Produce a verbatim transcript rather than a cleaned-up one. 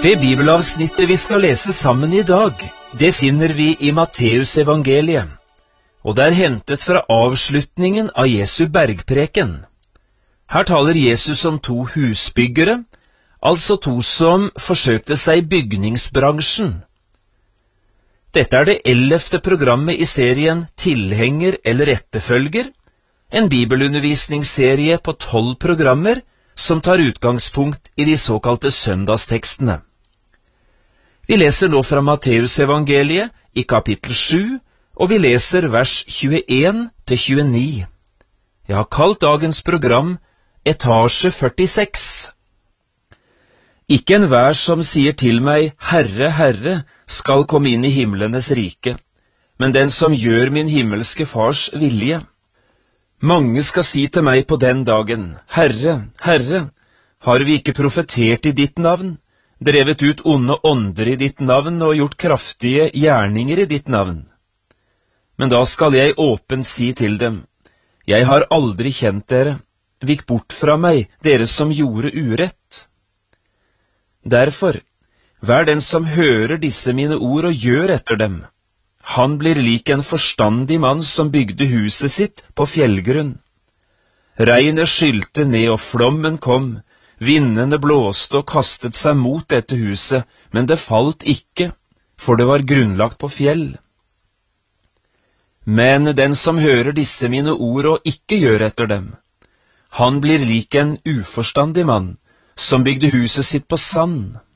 Det bibelavsnittet vi skal lese sammen i dag, det finner vi i Matteus evangeliet, og det er hentet fra avslutningen av Jesu bergpreken. Her taler Jesus om to husbyggere, altså to som forsøkte seg i bygningsbransjen. Dette er det ellevte programmet i serien Tilhenger eller etterfølger, en bibelundervisningsserie på tolv programmer som tar utgangspunkt i de såkalte søndagstekstene. Vi leser nå fra Matteus evangeliet i kapittel sju, og vi leser vers tjueen til tjueni. Jeg har kalt dagens program Etasje førtiseks. Ikke enhver som sier til meg, Herre, Herre, skal komme inn i himlenes rike, men den som gjør min himmelske fars vilje. Mange skal si til meg på den dagen, Herre, Herre, har vi ikke profetert i ditt navn, drevet ut onde ånder i ditt navn og gjort kraftige gjerninger i ditt navn? Men da skal jeg åpent si til dem, jeg har aldri kjent dere, vik bort fra meg, dere som gjorde urett. Derfor, vær den som hører disse mine ord og gjør etter dem. Han blir lik en forstandig mann som bygde huset sitt på fjellgrunn. Regnet skylte ned og flommen kom, vindene blåste og kastet seg mot dette huset, men det falt ikke, for det var grunnlagt på fjell. Men den som hører disse mine ord og ikke gjør etter dem, han blir lik en uforstandig mann, som bygde huset sitt på sand.